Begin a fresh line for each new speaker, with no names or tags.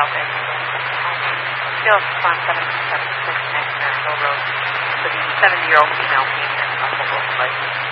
office. Field Farm 776 next Maryville Road for the 70-year-old female patient of local license.